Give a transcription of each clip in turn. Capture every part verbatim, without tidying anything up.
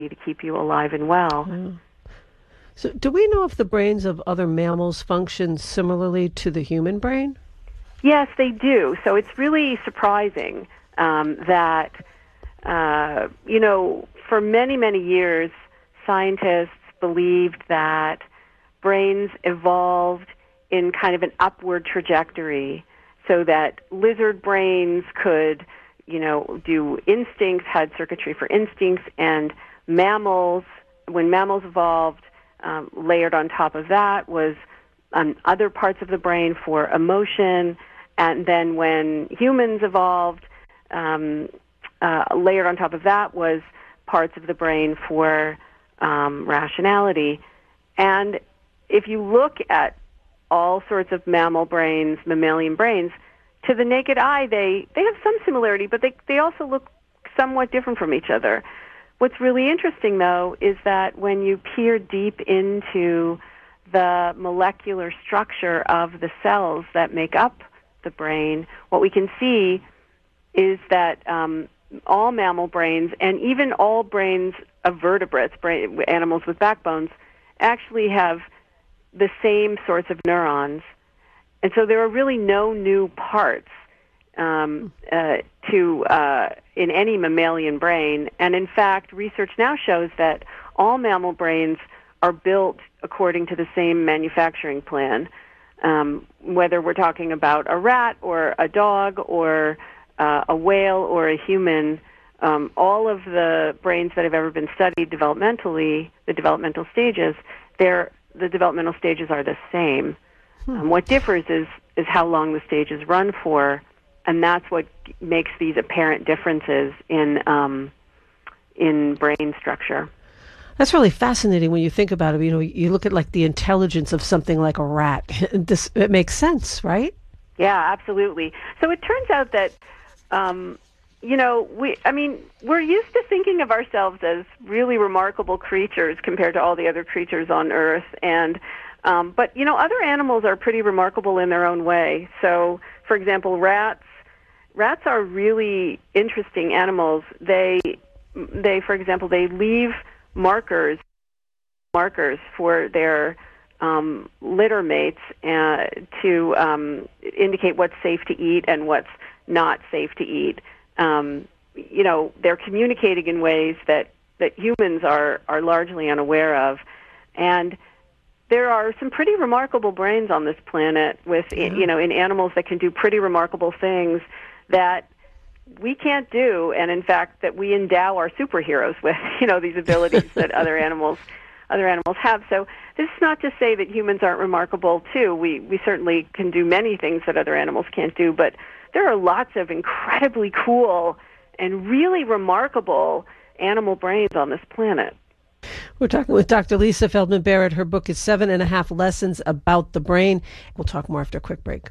to keep you alive and well. Mm. So do we know if the brains of other mammals function similarly to the human brain? Yes, they do. So it's really surprising um, that, uh, you know, for many, many years, scientists believed that brains evolved in kind of an upward trajectory so that lizard brains could, you know, do instincts, had circuitry for instincts, and mammals, when mammals evolved, um, layered on top of that was um, other parts of the brain for emotion. And then when humans evolved, um, uh, layered on top of that was parts of the brain for um, rationality. And if you look at all sorts of mammal brains, mammalian brains, to the naked eye, they, they have some similarity, but they, they also look somewhat different from each other. What's really interesting, though, is that when you peer deep into the molecular structure of the cells that make up the brain, what we can see is that um, all mammal brains, and even all brains of vertebrates, brain, animals with backbones, actually have the same sorts of neurons. And so there are really no new parts um, uh, to uh, in any mammalian brain. And in fact, research now shows that all mammal brains are built according to the same manufacturing plan. Um, whether we're talking about a rat or a dog or uh, a whale or a human, um, all of the brains that have ever been studied developmentally, the developmental stages, they're, the developmental stages are the same. Hmm. Um, what differs is, is how long the stages run for, and that's what makes these apparent differences in um, in brain structure. That's really fascinating when you think about it. You know, you look at like the intelligence of something like a rat. This it makes sense, right? Yeah, absolutely. So it turns out that, um, you know, we. I mean, we're used to thinking of ourselves as really remarkable creatures compared to all the other creatures on Earth, and um, but you know, other animals are pretty remarkable in their own way. So, for example, rats. Rats are really interesting animals. They, they, for example, they leave markers markers for their um, litter mates uh, to um, indicate what's safe to eat and what's not safe to eat. Um, you know, they're communicating in ways that, that humans are, are largely unaware of. And there are some pretty remarkable brains on this planet with, mm-hmm. you know, in animals that can do pretty remarkable things that we can't do, and in fact that we endow our superheroes with, you know, these abilities that other animals other animals have. So this is not to say that humans aren't remarkable too. We we certainly can do many things that other animals can't do, but there are lots of incredibly cool and really remarkable animal brains on this planet. We're talking with Doctor Lisa Feldman Barrett. Her book is Seven and a Half Lessons About the Brain. We'll talk more after a quick break.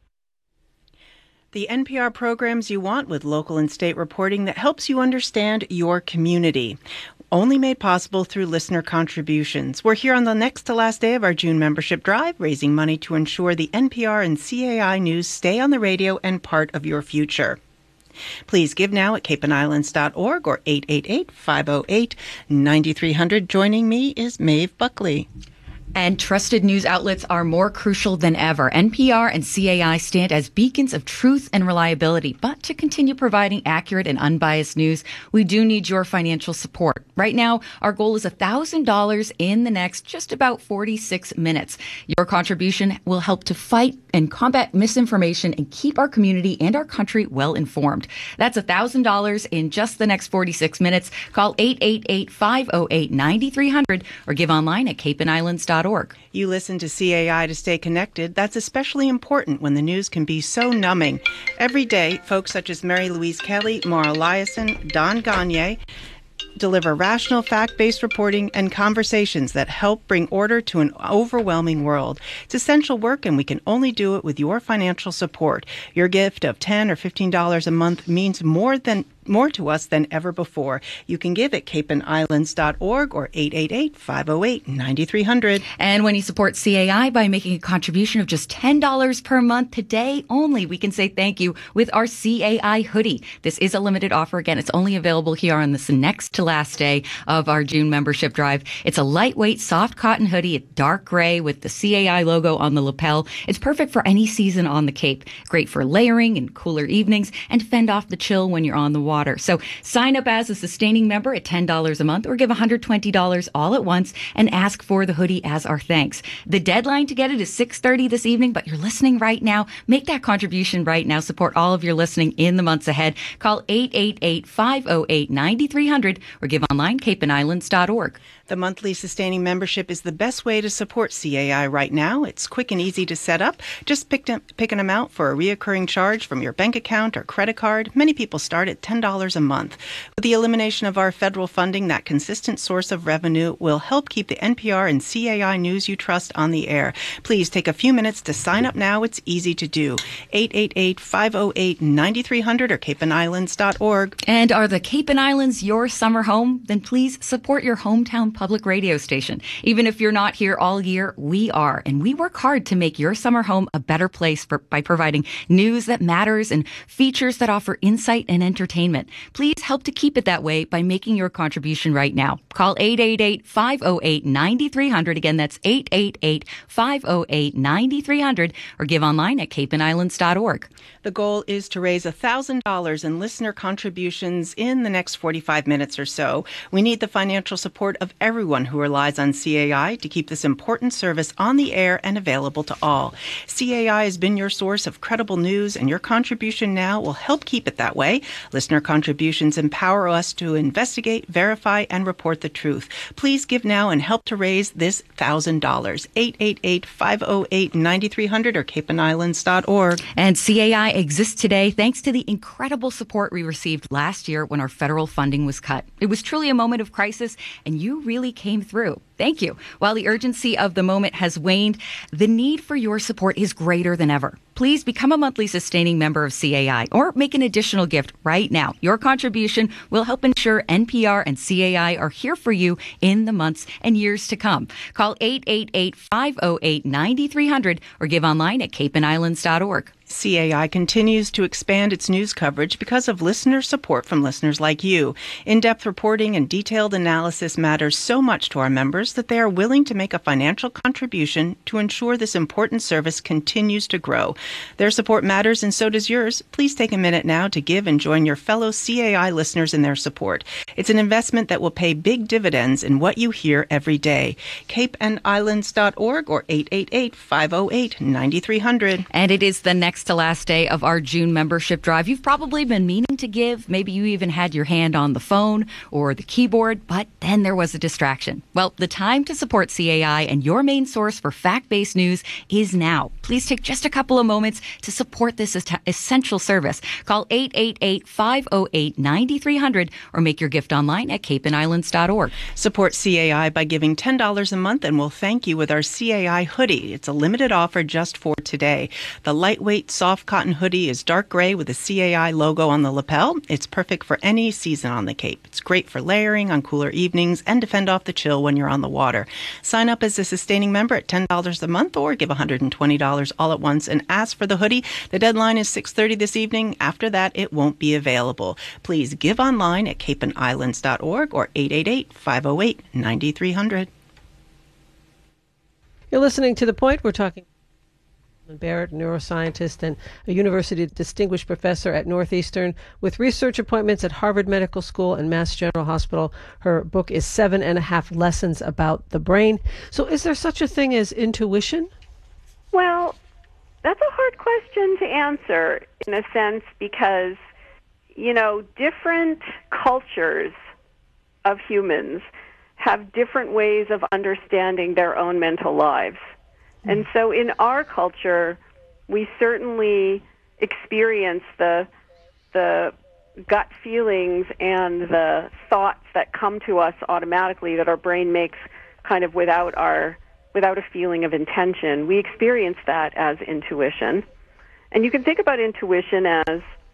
The N P R programs you want with local and state reporting that helps you understand your community. Only made possible through listener contributions. We're here on the next to last day of our June membership drive, raising money to ensure the N P R and C A I news stay on the radio and part of your future. Please give now at cape and islands dot org or eight eight eight, five oh eight, nine three hundred. Joining me is Maeve Buckley. And trusted news outlets are more crucial than ever. N P R and C A I stand as beacons of truth and reliability. But to continue providing accurate and unbiased news, we do need your financial support. Right now, our goal is one thousand dollars in the next just about forty-six minutes. Your contribution will help to fight and combat misinformation and keep our community and our country well informed. That's one thousand dollars in just the next forty-six minutes. Call eight eight eight, five oh eight, nine three hundred or give online at cape and islands dot org. You listen to C A I to stay connected. That's especially important when the news can be so numbing. Every day, folks such as Mary Louise Kelly, Maura Eliason, Don Gagne deliver rational, fact-based reporting and conversations that help bring order to an overwhelming world. It's essential work, and we can only do it with your financial support. Your gift of ten dollars or fifteen dollars a month means more than more to us than ever before. You can give at cape and islands dot org or eight eight eight, five oh eight, nine three hundred. And when you support C A I by making a contribution of just ten dollars per month today only, we can say thank you with our C A I hoodie. This is a limited offer. Again, it's only available here on this next to last day of our June membership drive. It's a lightweight, soft cotton hoodie. It's dark gray with the C A I logo on the lapel. It's perfect for any season on the Cape. Great for layering in cooler evenings and fend off the chill when you're on the water. So sign up as a sustaining member at ten dollars a month or give one hundred twenty dollars all at once and ask for the hoodie as our thanks. The deadline to get it is six thirty this evening, but you're listening right now. Make that contribution right now. Support all of your listening in the months ahead. Call eight eight eight, five oh eight, nine three hundred or give online cape and islands dot org. The monthly sustaining membership is the best way to support C A I right now. It's quick and easy to set up. Just pick, pick an amount for a reoccurring charge from your bank account or credit card. Many people start at ten dollars a month. With the elimination of our federal funding, that consistent source of revenue will help keep the N P R and C A I news you trust on the air. Please take a few minutes to sign up now. It's easy to do. eight eight eight, five oh eight, nine three hundred or cape and islands dot org. And are the Cape and Islands your summer home? Then please support your hometown public radio station. Even if you're not here all year, we are. And we work hard to make your summer home a better place for, by providing news that matters and features that offer insight and entertainment. Please help to keep it that way by making your contribution right now. Call eight eight eight, five oh eight, nine three hundred. Again, that's eight eight eight, five oh eight, nine three hundred or give online at cape and islands dot org. The goal is to raise one thousand dollars in listener contributions in the next forty-five minutes or so. We need the financial support of everyone who relies on C A I to keep this important service on the air and available to all. C A I has been your source of credible news, and your contribution now will help keep it that way. Listener contributions empower us to investigate, verify, and report the truth. Please give now and help to raise this one thousand dollars. eight eight eight, five oh eight, nine three hundred or cape and islands dot org. And C A I exists today thanks to the incredible support we received last year when our federal funding was cut. It was truly a moment of crisis, and you really came through. Thank you. While the urgency of the moment has waned, the need for your support is greater than ever. Please become a monthly sustaining member of C A I or make an additional gift right now. Your contribution will help ensure N P R and C A I are here for you in the months and years to come. Call eight eight eight, five oh eight, nine three hundred or give online at cape and islands dot org. C A I continues to expand its news coverage because of listener support from listeners like you. In-depth reporting and detailed analysis matters so much to our members that they are willing to make a financial contribution to ensure this important service continues to grow. Their support matters, and so does yours. Please take a minute now to give and join your fellow C A I listeners in their support. It's an investment that will pay big dividends in what you hear every day. cape and islands dot org or eight eight eight, five oh eight, nine three hundred. And it is the next to last day of our June membership drive. You've probably been meaning to give. Maybe you even had your hand on the phone or the keyboard, but then there was a distraction. Well, the time to support C A I and your main source for fact-based news is now. Please take just a couple of moments to support this essential service. Call eight eight eight, five oh eight, nine three hundred or make your gift online at cape and islands dot org. Support C A I by giving ten dollars a month, and we'll thank you with our C A I hoodie. It's a limited offer just for today. The lightweight soft cotton hoodie is dark gray with a C A I logo on the lapel. It's perfect for any season on the Cape. It's great for layering on cooler evenings and to fend off the chill when you're on the water. Sign up as a sustaining member at ten dollars a month or give one hundred twenty dollars all at once and ask for the hoodie. The deadline is six thirty this evening. After that, it won't be available. Please give online at cape and islands dot org or eight eight eight, five oh eight, nine three hundred. You're listening to The Point. We're talking Barrett, neuroscientist and a university distinguished professor at Northeastern with research appointments at Harvard Medical School and Mass General Hospital. Her book is Seven and a Half Lessons About the Brain. So is there such a thing as intuition? Well, that's a hard question to answer in a sense because, you know, different cultures of humans have different ways of understanding their own mental lives. And so in our culture, we certainly experience the the gut feelings and the thoughts that come to us automatically that our brain makes kind of without our without a feeling of intention. We experience that as intuition. And you can think about intuition as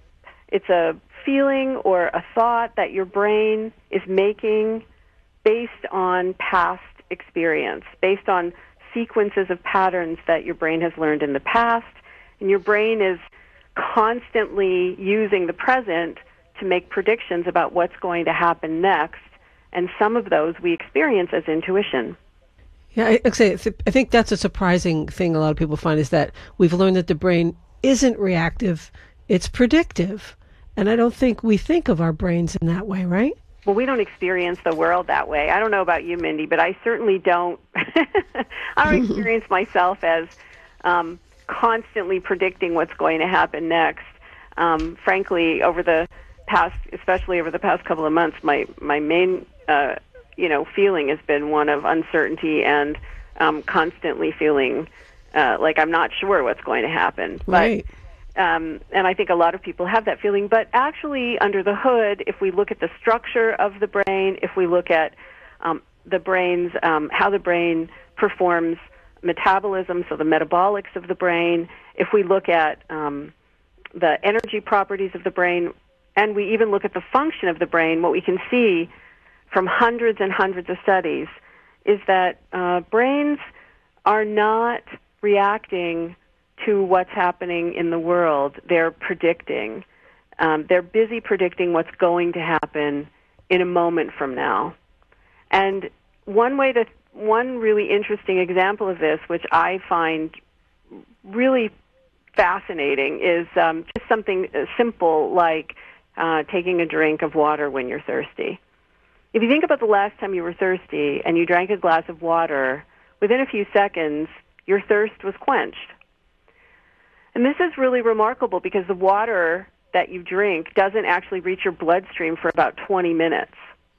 it's a feeling or a thought that your brain is making based on past experience, based on sequences of patterns that your brain has learned in the past, and your brain is constantly using the present to make predictions about what's going to happen next, and some of those we experience as intuition. Yeah, I, I say, I think that's a surprising thing a lot of people find, is that we've learned that the brain isn't reactive, it's predictive. And I don't think we think of our brains in that way, right? Well, we don't experience the world that way. I don't know about you, Mindy, but I certainly don't. I don't experience myself as um, constantly predicting what's going to happen next. Um, frankly, over the past, especially over the past couple of months, my my main uh, you know feeling has been one of uncertainty and um, constantly feeling uh, like I'm not sure what's going to happen. Right. But, Um, and I think a lot of people have that feeling. But actually, under the hood, if we look at the structure of the brain, if we look at um, the brain's, um, how the brain performs metabolism, so the metabolics of the brain, if we look at um, the energy properties of the brain, and we even look at the function of the brain, what we can see from hundreds and hundreds of studies is that uh, brains are not reacting to what's happening in the world. They're predicting. Um, they're busy predicting what's going to happen in a moment from now. And one way to, one really interesting example of this, which I find really fascinating, is um, just something simple like uh, taking a drink of water when you're thirsty. If you think about the last time you were thirsty and you drank a glass of water, within a few seconds, your thirst was quenched. And this is really remarkable because the water that you drink doesn't actually reach your bloodstream for about twenty minutes.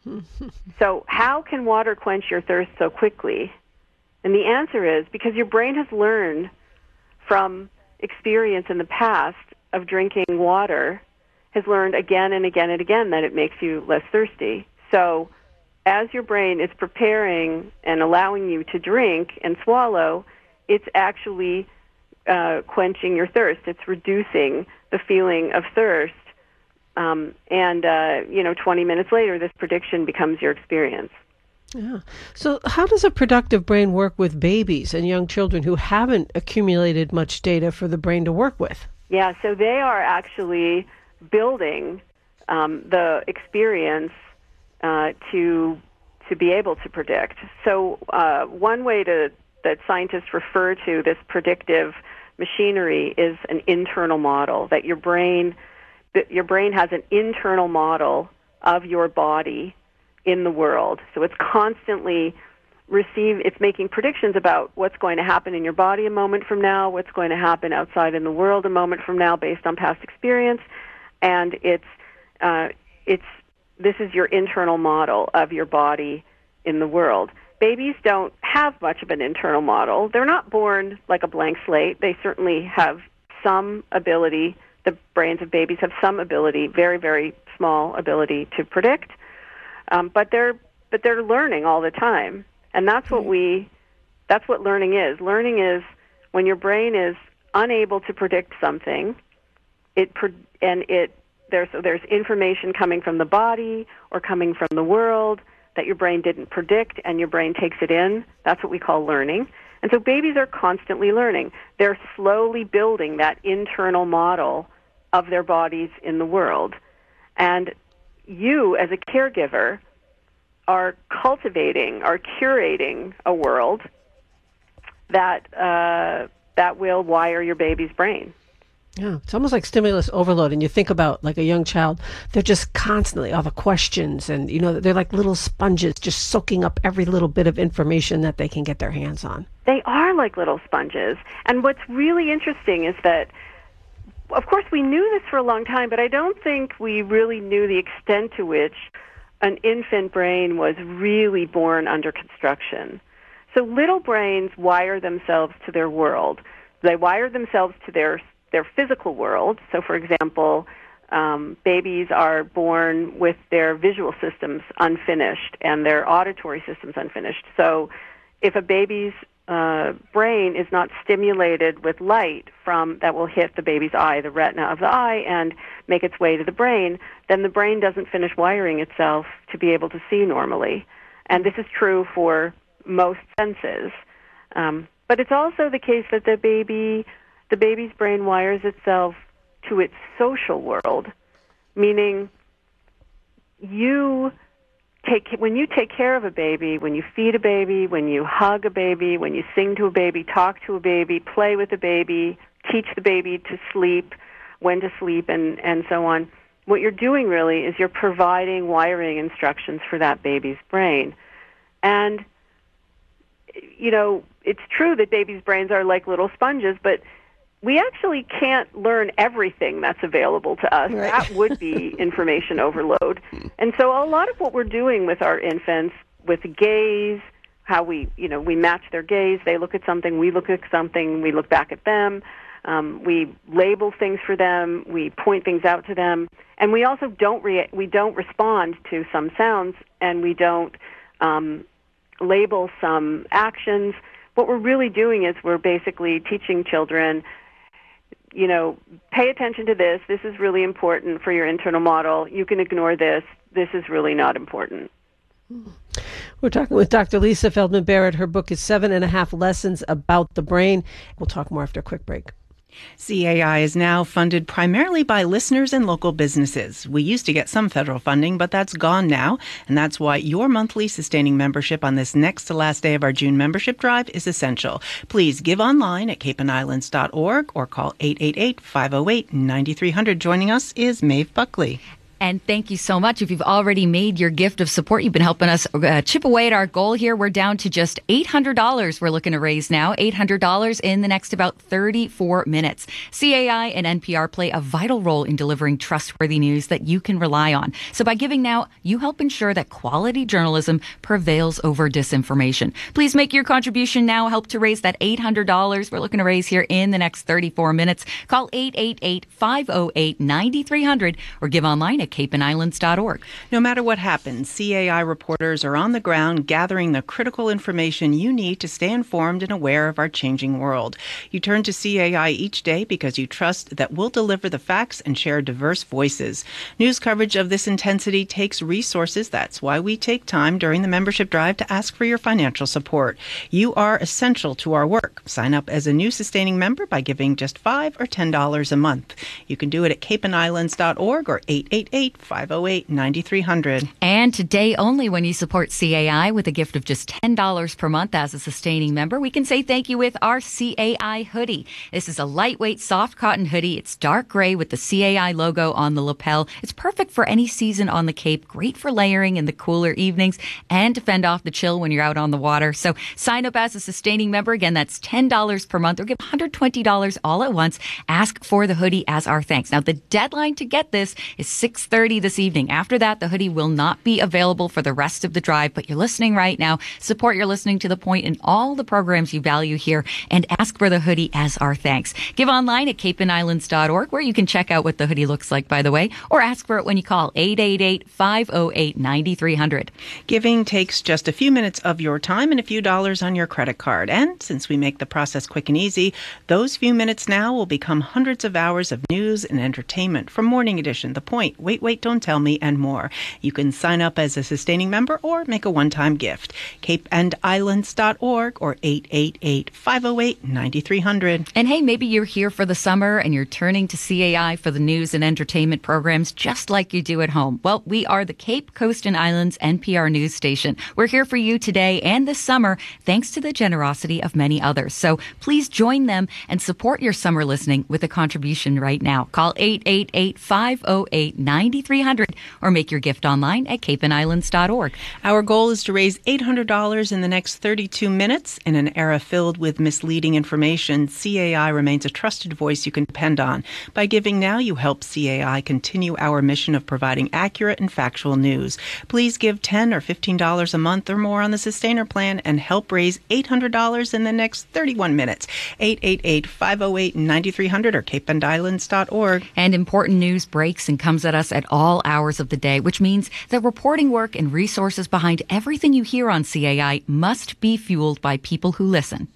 So how can water quench your thirst so quickly? And the answer is because your brain has learned from experience in the past of drinking water, has learned again and again and again that it makes you less thirsty. So as your brain is preparing and allowing you to drink and swallow, it's actually Uh, quenching your thirst. It's reducing the feeling of thirst. Um, and, uh, you know, twenty minutes later, this prediction becomes your experience. Yeah. So how does a productive brain work with babies and young children who haven't accumulated much data for the brain to work with? Yeah, so they are actually building um, the experience uh, to to be able to predict. So uh, one way to that scientists refer to this predictive machinery is an internal model, that your brain your brain has an internal model of your body in the world. So it's constantly receive it's making predictions about what's going to happen in your body a moment from now, what's going to happen outside in the world a moment from now based on past experience, and it's uh, it's this is your internal model of your body in the world. Babies don't have much of an internal model. They're not born like a blank slate. They certainly have some ability. The brains of babies have some ability, very, very small ability to predict. Um, but they're but they're learning all the time, and that's what we that's what learning is. Learning is when your brain is unable to predict something. It and it there's there's information coming from the body or coming from the world that your brain didn't predict, and your brain takes it in. That's what we call learning. And so babies are constantly learning. They're slowly building that internal model of their bodies in the world. And you, as a caregiver, are cultivating, are curating a world that uh, that will wire your baby's brain. Yeah, it's almost like stimulus overload. And you think about like a young child, they're just constantly all the questions, and you know they're like little sponges, just soaking up every little bit of information that they can get their hands on. They are like little sponges. And what's really interesting is that, of course, we knew this for a long time, but I don't think we really knew the extent to which an infant brain was really born under construction. So little brains wire themselves to their world. They wire themselves to their their physical world. So, for example, um, babies are born with their visual systems unfinished and their auditory systems unfinished. So if a baby's uh, brain is not stimulated with light from that will hit the baby's eye, the retina of the eye, and make its way to the brain, then the brain doesn't finish wiring itself to be able to see normally. And this is true for most senses. Um, but it's also the case that the baby, the baby's brain wires itself to its social world, meaning you take when you take care of a baby, when you feed a baby, when you hug a baby, when you sing to a baby, talk to a baby, play with a baby, teach the baby to sleep, when to sleep, and, and so on, what you're doing really is you're providing wiring instructions for that baby's brain. And, you know, it's true that babies' brains are like little sponges, but we actually can't learn everything that's available to us. Right. That would be information overload. And so a lot of what we're doing with our infants, with gaze, how we, you know, we match their gaze, they look at something, we look at something, we look back at them, um, we label things for them, we point things out to them, and we also don't re- we don't respond to some sounds, and we don't um, label some actions. What we're really doing is we're basically teaching children, you know, pay attention to this. This is really important for your internal model. You can ignore this. This is really not important. We're talking with Doctor Lisa Feldman Barrett. Her book is Seven and a Half Lessons About the Brain. We'll talk more after a quick break. C A I is now funded primarily by listeners and local businesses. We used to get some federal funding, but that's gone now, and that's why your monthly sustaining membership on this next to last day of our June membership drive is essential. Please give online at cape and islands dot org or call eight eight eight, five oh eight, nine three hundred. Joining us is Maeve Buckley. And thank you so much. If you've already made your gift of support, you've been helping us uh, chip away at our goal here. We're down to just eight hundred dollars we're looking to raise now. eight hundred dollars in the next about thirty-four minutes. C A I and N P R play a vital role in delivering trustworthy news that you can rely on. So by giving now, you help ensure that quality journalism prevails over disinformation. Please make your contribution now. Help to raise that eight hundred dollars we're looking to raise here in the next thirty-four minutes. Call eight eight eight, five oh eight, nine three hundred or give online at cape and islands dot org. No matter what happens, C A I reporters are on the ground gathering the critical information you need to stay informed and aware of our changing world. You turn to C A I each day because you trust that we'll deliver the facts and share diverse voices. News coverage of this intensity takes resources. That's why we take time during the membership drive to ask for your financial support. You are essential to our work. Sign up as a new sustaining member by giving just five dollars or ten dollars a month. You can do it at cape and islands dot org or eight eight eight, five oh eight, nine three hundred. And today only, when you support C A I with a gift of just ten dollars per month as a sustaining member, we can say thank you with our C A I hoodie. This is a lightweight, soft cotton hoodie. It's dark gray with the C A I logo on the lapel. It's perfect for any season on the Cape, great for layering in the cooler evenings and to fend off the chill when you're out on the water. So sign up as a sustaining member. Again, that's ten dollars per month, or give one hundred twenty dollars all at once. Ask for the hoodie as our thanks. Now, the deadline to get this is six thirty this evening. After that, the hoodie will not be available for the rest of the drive, but you're listening right now. Support your listening to The Point and all the programs you value here, and ask for the hoodie as our thanks. Give online at cape and islands dot org, where you can check out what the hoodie looks like, by the way, or ask for it when you call eight eight eight, five oh eight, nine three hundred. Giving takes just a few minutes of your time and a few dollars on your credit card. And since we make the process quick and easy, those few minutes now will become hundreds of hours of news and entertainment from Morning Edition, The Point, Wait, Wait, Don't Tell Me, and more. You can sign up as a sustaining member or make a one-time gift. cape and islands dot org or eight eight eight, five oh eight, nine three hundred. And hey, maybe you're here for the summer and you're turning to C A I for the news and entertainment programs just like you do at home. Well, we are the Cape Coast and Islands N P R news station. We're here for you today and this summer, thanks to the generosity of many others. So please join them and support your summer listening with a contribution right now. Call eight eight eight, five oh eight, nine three hundred or make your gift online at cape and islands dot org. Our goal is to raise eight hundred dollars in the next thirty-two minutes. In an era filled with misleading information, C A I remains a trusted voice you can depend on. By giving now, you help C A I continue our mission of providing accurate and factual news. Please give ten dollars or fifteen dollars a month or more on the Sustainer Plan and help raise eight hundred dollars in the next thirty-one minutes. eight eight eight, five oh eight, nine three hundred or cape and islands dot org. And important news breaks and comes at us at all hours of the day, which means the reporting work and resources behind everything you hear on C A I must be fueled by people who listen.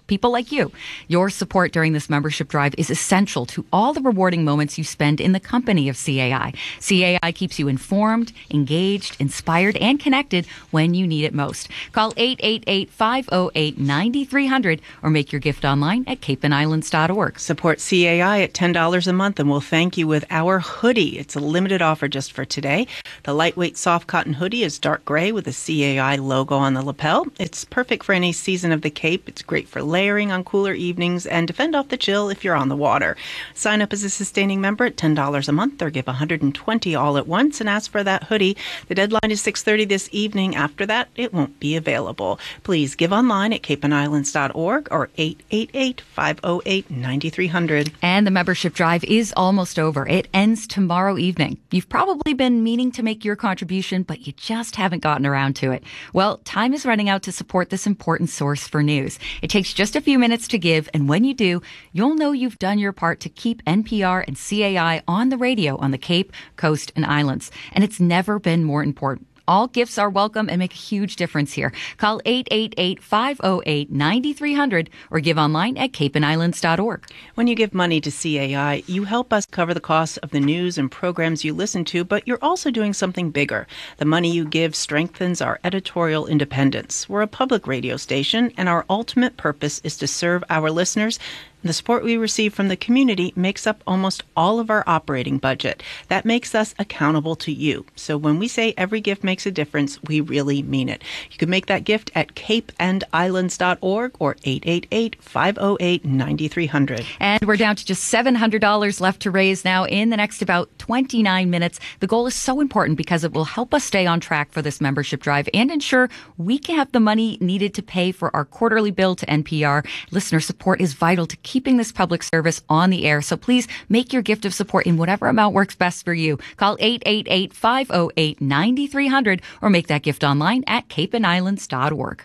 People like you. Your support during this membership drive is essential to all the rewarding moments you spend in the company of C A I. C A I keeps you informed, engaged, inspired, and connected when you need it most. Call eight eight eight, five oh eight, nine three hundred or make your gift online at cape and islands dot org. Support C A I at ten dollars a month, and we'll thank you with our hoodie. It's a limited offer just for today. The lightweight soft cotton hoodie is dark gray with a C A I logo on the lapel. It's perfect for any season of the Cape. It's great for layering on cooler evenings and to fend off the chill if you're on the water. Sign up as a sustaining member at ten dollars a month or give one hundred twenty dollars all at once and ask for that hoodie. The deadline is six thirty this evening. After that, it won't be available. Please give online at cape and islands dot org or eight eight eight, five oh eight, nine three hundred. And the membership drive is almost over. It ends tomorrow evening. You've probably been meaning to make your contribution, but you just haven't gotten around to it. Well, time is running out to support this important source for news. It takes just a few minutes to give, and when you do, you'll know you've done your part to keep N P R and C A I on the radio on the Cape, Coast, and Islands. And it's never been more important. All gifts are welcome and make a huge difference here. Call eight eight eight, five oh eight, nine three hundred or give online at cape and islands dot org. When you give money to C A I, you help us cover the costs of the news and programs you listen to, but you're also doing something bigger. The money you give strengthens our editorial independence. We're a public radio station, and our ultimate purpose is to serve our listeners. The support we receive from the community makes up almost all of our operating budget. That makes us accountable to you. So when we say every gift makes a difference, we really mean it. You can make that gift at cape and islands dot org or eight eight eight, five oh eight, nine three hundred. And we're down to just seven hundred dollars left to raise now in the next about twenty-nine minutes. The goal is so important because it will help us stay on track for this membership drive and ensure we can have the money needed to pay for our quarterly bill to N P R. Listener support is vital to keep keeping this public service on the air. So please make your gift of support in whatever amount works best for you. Call eight eight eight, five oh eight, nine three hundred or make that gift online at cape and islands dot org.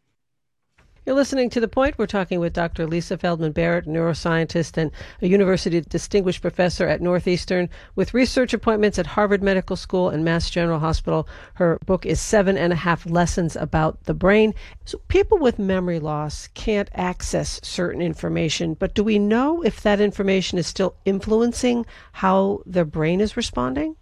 You're listening to The Point. We're talking with Doctor Lisa Feldman Barrett, neuroscientist and a University Distinguished Professor at Northeastern with research appointments at Harvard Medical School and Mass General Hospital. Her book is Seven and a Half Lessons About the Brain. So people with memory loss can't access certain information, but do we know if that information is still influencing how their brain is responding?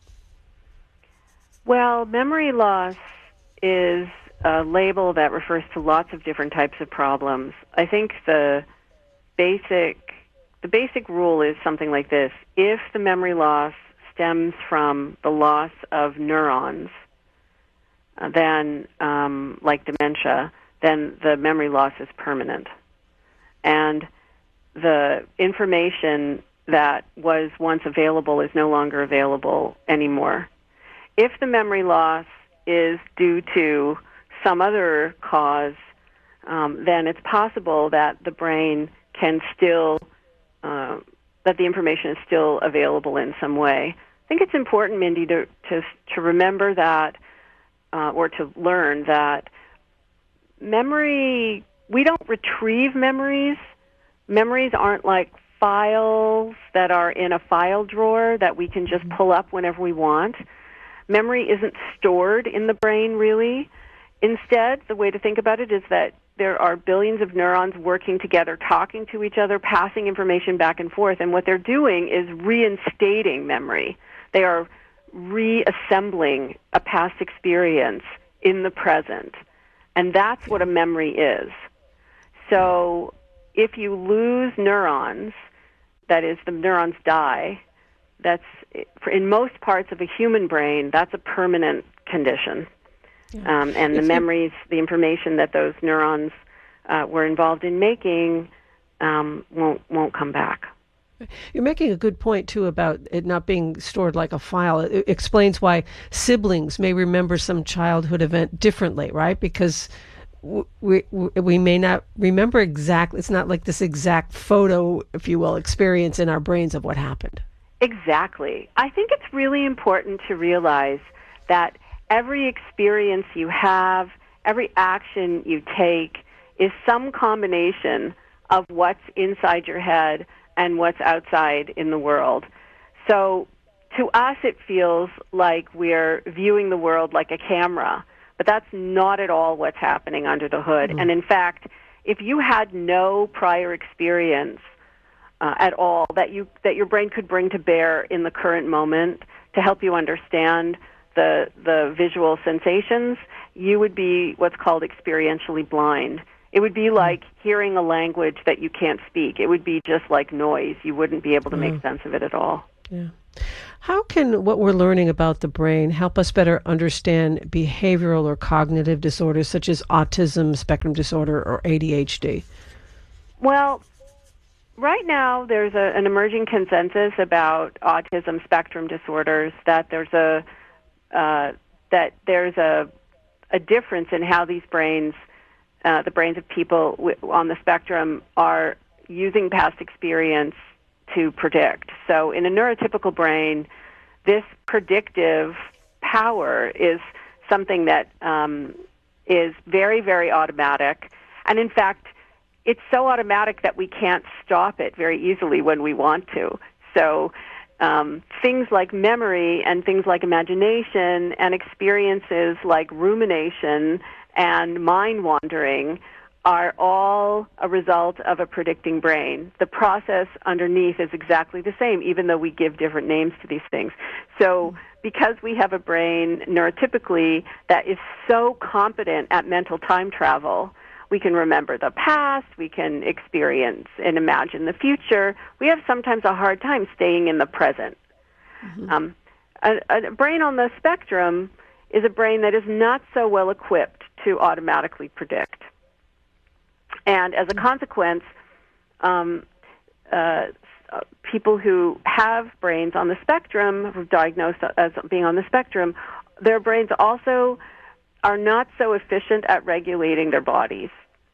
Well, memory loss is a label that refers to lots of different types of problems. I think the basic the basic rule is something like this. If the memory loss stems from the loss of neurons, uh, then, um, like dementia, then the memory loss is permanent. And the information that was once available is no longer available anymore. If the memory loss is due to some other cause, um, then it's possible that the brain can still, uh, that the information is still available in some way. I think it's important, Mindy, to to, to remember that, uh, or to learn that memory, we don't retrieve memories. Memories aren't like files that are in a file drawer that we can just pull up whenever we want. Memory isn't stored in the brain, really. Instead, the way to think about it is that there are billions of neurons working together, talking to each other, passing information back and forth, and what they're doing is reinstating memory. They are reassembling a past experience in the present, and that's what a memory is. So if you lose neurons, that is, the neurons die, that's, in most parts of a human brain, that's a permanent condition. Yeah. Um, and the memories, the information that those neurons uh, were involved in making um, won't won't come back. You're making a good point, too, about it not being stored like a file. It explains why siblings may remember some childhood event differently, right? Because we we may not remember exactly. It's not like this exact photo, if you will, experience in our brains of what happened. Exactly. I think it's really important to realize that every experience you have, every action you take is some combination of what's inside your head and what's outside in the world. So to us, it feels like we're viewing the world like a camera, but that's not at all what's happening under the hood. Mm-hmm. And in fact, if you had no prior experience uh, at all that you that your brain could bring to bear in the current moment to help you understand the the visual sensations, you would be what's called experientially blind. It would be like hearing a language that you can't speak. It would be just like noise. You wouldn't be able to make sense of it at all. Yeah. How can what we're learning about the brain help us better understand behavioral or cognitive disorders such as autism spectrum disorder or A D H D? Well, right now there's a, an emerging consensus about autism spectrum disorders that there's a uh, that there's a a difference in how these brains, uh, the brains of people w- on the spectrum, are using past experience to predict. So in a neurotypical brain, this predictive power is something that um, is very, very automatic. And in fact, it's so automatic that we can't stop it very easily when we want to. So um, things like memory and things like imagination and experiences like rumination and mind wandering are all a result of a predicting brain. The process underneath is exactly the same, even though we give different names to these things. So because we have a brain neurotypically that is so competent at mental time travel, we can remember the past, we can experience and imagine the future. We have sometimes a hard time staying in the present. Mm-hmm. Um, a, a brain on the spectrum is a brain that is not so well equipped to automatically predict. And as a consequence, um, uh, people who have brains on the spectrum, who are diagnosed as being on the spectrum, their brains also are not so efficient at regulating their bodies.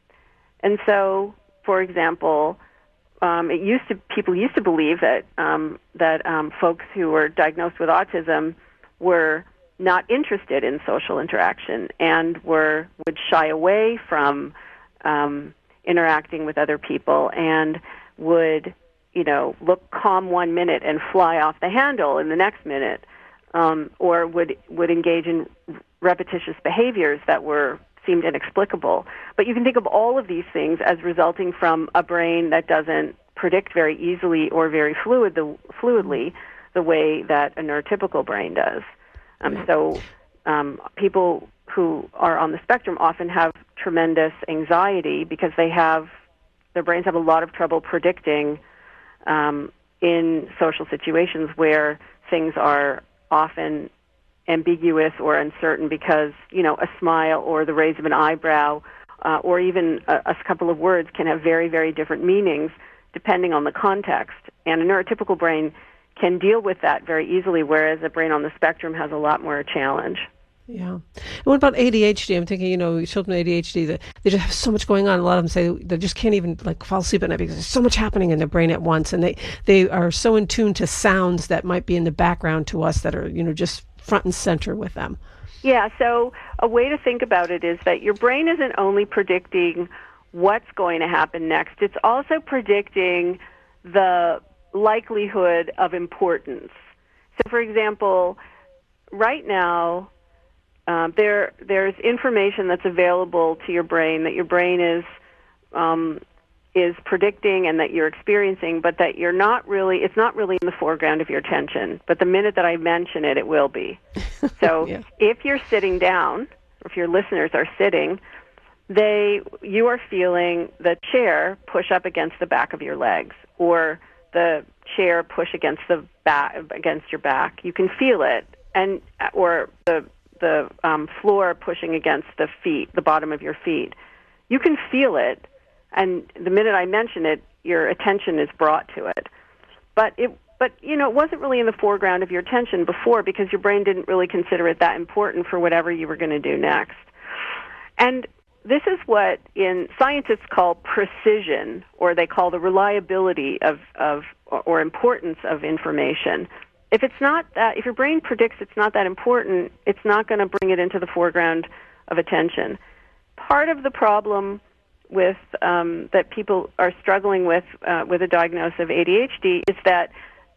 And so, for example, um, it used to people used to believe that um, that um, folks who were diagnosed with autism were not interested in social interaction and were would shy away from um, interacting with other people and would, you know, look calm one minute and fly off the handle in the next minute, um, or would would engage in repetitious behaviors that were seemed inexplicable. But you can think of all of these things as resulting from a brain that doesn't predict very easily or very fluid the, fluidly the way that a neurotypical brain does. Um, so um, people who are on the spectrum often have tremendous anxiety because they have their brains have a lot of trouble predicting um, in social situations where things are often ambiguous or uncertain because, you know, a smile or the raise of an eyebrow uh, or even a, a couple of words can have very, very different meanings depending on the context. And a neurotypical brain can deal with that very easily, whereas a brain on the spectrum has a lot more challenge. Yeah. And what about A D H D? I'm thinking, you know, children with A D H D, that they just have so much going on. A lot of them say they just can't even like fall asleep at night because there's so much happening in their brain at once. And they, they are so in tune to sounds that might be in the background to us that are, you know, just front and center with them. Yeah. So a way to think about it is that your brain isn't only predicting what's going to happen next. It's also predicting the likelihood of importance. So, for example, right now, Uh, there, there's information that's available to your brain that your brain is um, is predicting and that you're experiencing, but that you're not really. It's not really in the foreground of your attention. But the minute that I mention it, it will be. So, yeah. If you're sitting down, or if your listeners are sitting, they you are feeling the chair push up against the back of your legs, or the chair push against the back against your back. You can feel it, and or the the um, floor pushing against the feet, the bottom of your feet. You can feel it, and the minute I mention it, your attention is brought to it. But it, but you know, it wasn't really in the foreground of your attention before because your brain didn't really consider it that important for whatever you were going to do next. And this is what in scientists call precision, or they call the reliability of, of or importance of information. If it's not that, if your brain predicts it's not that important, it's not going to bring it into the foreground of attention. Part of the problem with um, that people are struggling with uh, with a diagnosis of A D H D is that the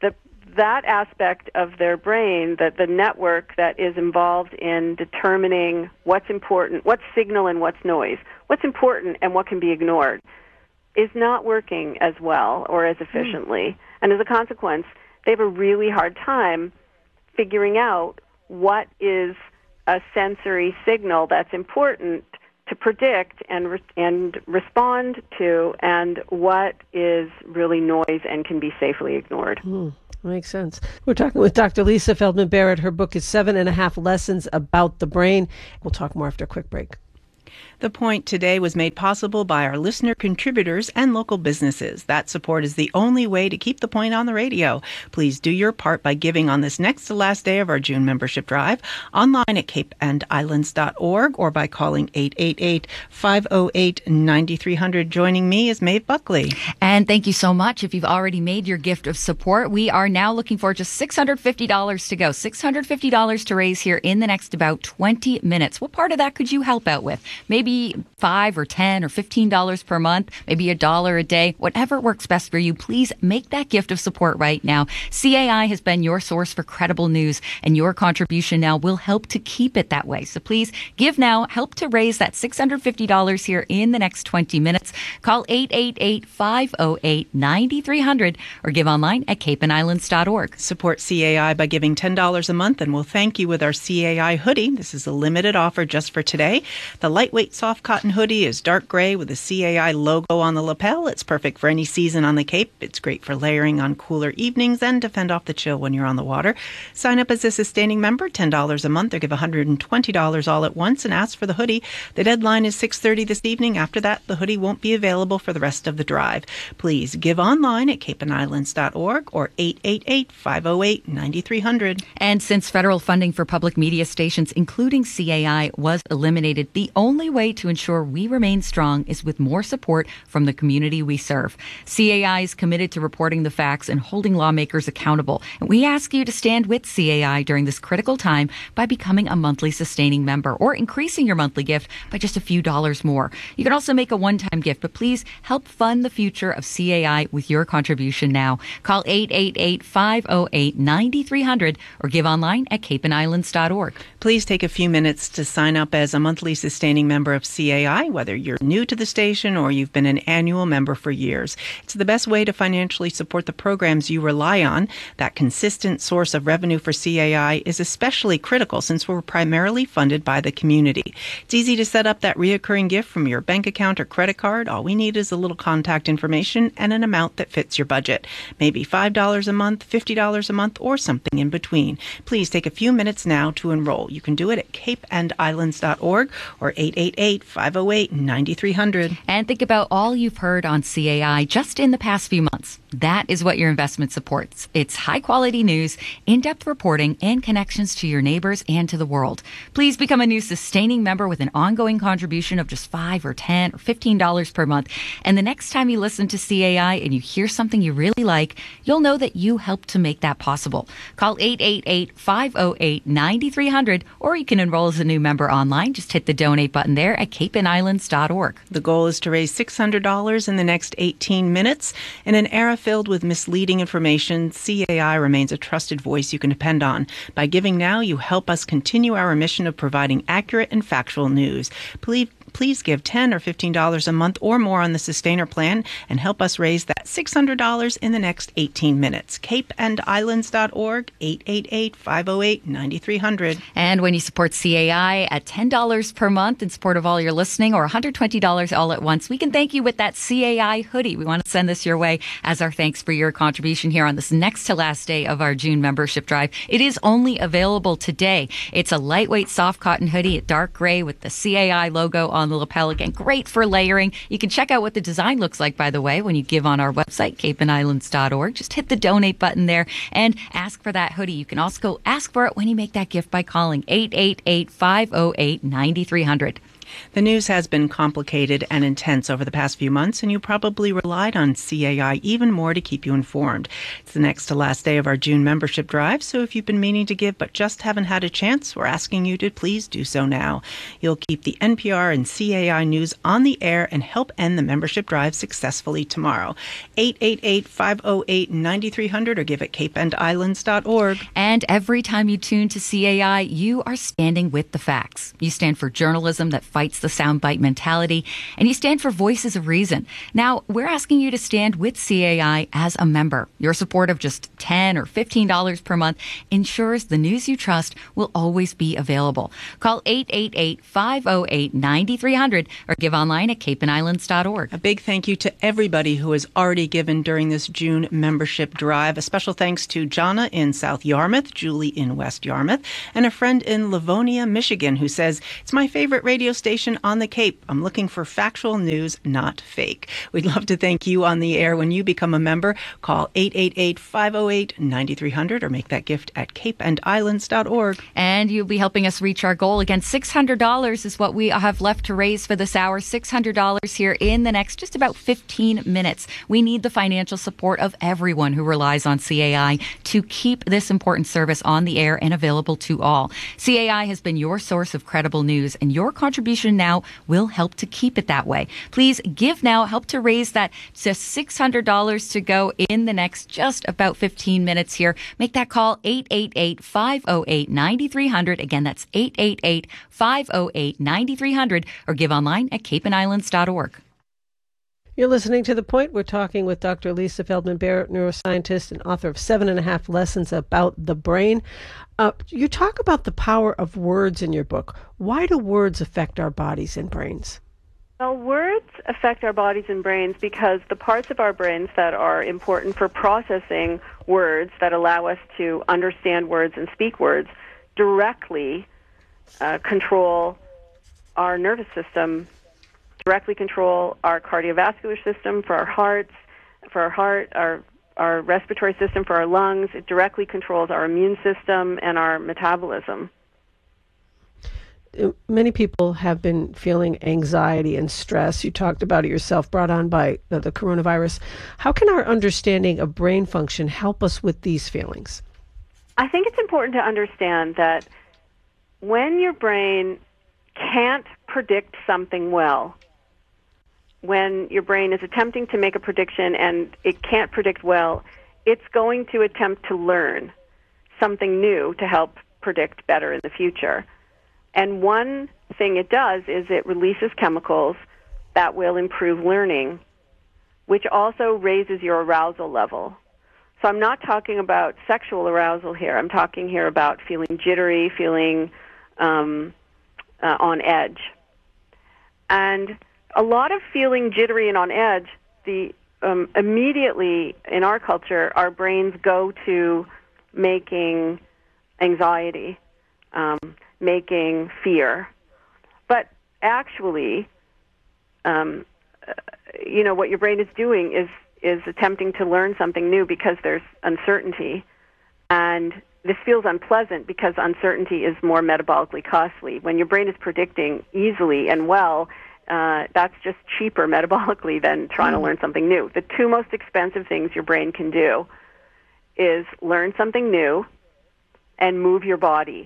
that aspect of their brain, that the network that is involved in determining what's important, what's signal and what's noise, what's important and what can be ignored, is not working as well or as efficiently. Mm. And as a consequence, they have a really hard time figuring out what is a sensory signal that's important to predict and re- and respond to, and what is really noise and can be safely ignored. Mm. Makes sense. We're talking with Doctor Lisa Feldman Barrett. Her book is Seven and a Half Lessons About the Brain. We'll talk more after a quick break. The Point today was made possible by our listener contributors and local businesses. That support is the only way to keep The Point on the radio. Please do your part by giving on this next to last day of our June membership drive, online at cape and islands dot org or by calling eight eight eight, five oh eight, nine three hundred. Joining me is Maeve Buckley. And thank you so much. If you've already made your gift of support, we are now looking for just six hundred fifty dollars to go. six hundred fifty dollars to raise here in the next about twenty minutes. What part of that could you help out with? Maybe five or ten or fifteen dollars per month, maybe a dollar a day, whatever works best for you. Please make that gift of support right now. C A I has been your source for credible news, and your contribution now will help to keep it that way. So please give now, help to raise that six hundred fifty dollars here in the next twenty minutes. Call eight eight eight, five oh eight, nine three hundred or give online at cape and islands dot org. Support C A I by giving ten dollars a month, and we'll thank you with our C A I hoodie. This is a limited offer just for today. The lightweight soft cotton hoodie is dark gray with a C A I logo on the lapel. It's perfect for any season on the Cape. It's great for layering on cooler evenings and to fend off the chill when you're on the water. Sign up as a sustaining member, ten dollars a month, or give one hundred twenty dollars all at once and ask for the hoodie. The deadline is six thirty this evening. After that, the hoodie won't be available for the rest of the drive. Please give online at cape and islands dot org or eight eight eight, five oh eight, nine three hundred. And since federal funding for public media stations, including C A I, was eliminated, the only way to ensure we remain strong is with more support from the community we serve. C A I is committed to reporting the facts and holding lawmakers accountable. And we ask you to stand with C A I during this critical time by becoming a monthly sustaining member or increasing your monthly gift by just a few dollars more. You can also make a one-time gift, but please help fund the future of C A I with your contribution now. Call eight eight eight, five oh eight, nine three hundred or give online at cape and islands dot org. Please take a few minutes to sign up as a monthly sustaining member of C A I, whether you're new to the station or you've been an annual member for years. It's the best way to financially support the programs you rely on. That consistent source of revenue for C A I is especially critical since we're primarily funded by the community. It's easy to set up that reoccurring gift from your bank account or credit card. All we need is a little contact information and an amount that fits your budget. Maybe five dollars a month, fifty dollars a month, or something in between. Please take a few minutes now to enroll. You can do it at cape and islands dot org or eight eight eight, five oh eight, nine three hundred. And think about all you've heard on C A I just in the past few months. That is what your investment supports. It's high-quality news, in-depth reporting, and connections to your neighbors and to the world. Please become a new sustaining member with an ongoing contribution of just five or ten or fifteen dollars per month. And the next time you listen to C A I and you hear something you really like, you'll know that you helped to make that possible. Call eight eight eight, five oh eight, nine three hundred or you can enroll as a new member online. Just hit the donate button there at cape and islands dot org. The goal is to raise six hundred dollars in the next eighteen minutes. In an era filled with misleading information, C A I remains a trusted voice you can depend on. By giving now, you help us continue our mission of providing accurate and factual news. Please Please give ten dollars or fifteen dollars a month or more on the Sustainer plan and help us raise that six hundred dollars in the next eighteen minutes. cape and islands dot org, eight eight eight, five oh eight, nine three hundred. And when you support C A I at ten dollars per month in support of all your listening or one hundred twenty dollars all at once, we can thank you with that C A I hoodie. We want to send this your way as our thanks for your contribution here on this next to last day of our June membership drive. It is only available today. It's a lightweight soft cotton hoodie, a dark gray with the C A I logo on the lapel. Again, great for layering. You can check out what the design looks like, by the way, when you give on our website, cape and islands dot org. Just hit the donate button there and ask for that hoodie. You can also go ask for it when you make that gift by calling eight eight eight, five oh eight, nine three hundred. The news has been complicated and intense over the past few months, and you probably relied on C A I even more to keep you informed. It's the next to last day of our June membership drive, so if you've been meaning to give but just haven't had a chance, we're asking you to please do so now. You'll keep the N P R and C A I news on the air and help end the membership drive successfully tomorrow. eight eight eight, five oh eight, nine three hundred or give at cape and islands dot org. And every time you tune to C A I, you are standing with the facts. You stand for journalism that fights the soundbite mentality, and you stand for voices of reason. Now, we're asking you to stand with C A I as a member. Your support of just ten dollars or fifteen dollars per month ensures the news you trust will always be available. Call eight eight eight, five oh eight, nine three hundred or give online at cape and islands dot org. A big thank you to everybody who has already given during this June membership drive. A special thanks to Jonna in South Yarmouth, Julie in West Yarmouth, and a friend in Livonia, Michigan, who says, "It's my favorite radio station on the Cape. I'm looking for factual news, not fake." We'd love to thank you on the air when you become a member. Call eight eight eight, five oh eight, nine three hundred or make that gift at cape and islands dot org. And you'll be helping us reach our goal. Again, six hundred dollars is what we have left to raise for this hour. six hundred dollars here in the next just about fifteen minutes. We need the financial support of everyone who relies on C A I to keep this important service on the air and available to all. C A I has been your source of credible news, and your contribution now will help to keep it that way. Please give now. Help to raise that. Just six hundred dollars to go in the next just about fifteen minutes here. Make that call eight eight eight, five oh eight, nine three hundred. Again, that's eight eight eight, five oh eight, nine three hundred or give online at cape and islands dot org. You're listening to The Point. We're talking with Doctor Lisa Feldman Barrett, neuroscientist and author of Seven and a Half Lessons About the Brain. Uh, you talk about the power of words in your book. Why do words affect our bodies and brains? Well, words affect our bodies and brains because the parts of our brains that are important for processing words, that allow us to understand words and speak words, directly uh, control our nervous system, directly control our cardiovascular system for our hearts, for our heart, our our respiratory system for our lungs. It directly controls our immune system and our metabolism. Many people have been feeling anxiety and stress. You talked about it yourself, brought on by the, the coronavirus. How can our understanding of brain function help us with these feelings? I think it's important to understand that when your brain can't predict something well, when your brain is attempting to make a prediction and it can't predict well, it's going to attempt to learn something new to help predict better in the future. And one thing it does is it releases chemicals that will improve learning, which also raises your arousal level. So I'm not talking about sexual arousal here. I'm talking here about feeling jittery, feeling um, uh, on edge. And a lot of feeling jittery and on edge, the um, immediately in our culture, our brains go to making anxiety, um, making fear. But actually, um, uh, you know, what your brain is doing is is attempting to learn something new because there's uncertainty. And this feels unpleasant because uncertainty is more metabolically costly. When your brain is predicting easily and well, uh, that's just cheaper metabolically than trying mm. to learn something new. The two most expensive things your brain can do is learn something new and move your body.